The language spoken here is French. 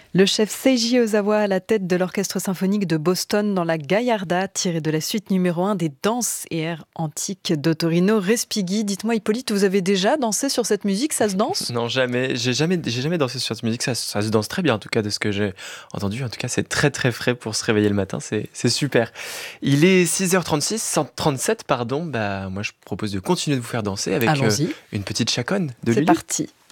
Le chef Seiji Ozawa à la tête de l'orchestre symphonique de Boston dans la Gaillarda, tiré de la suite numéro 1 des danses et airs antiques d'Ottorino Respighi. Dites-moi Hippolyte, vous avez déjà dansé sur cette musique, ça se danse ? Non, jamais. J'ai jamais dansé sur cette musique. Ça se danse très bien, en tout cas, de ce que j'ai entendu. En tout cas, c'est très très frais pour se réveiller le matin. C'est super. Il est 6h36, 137, pardon. Moi, je propose de continuer de vous faire danser avec Allons-y, une petite chaconne de c'est Lulu. parti.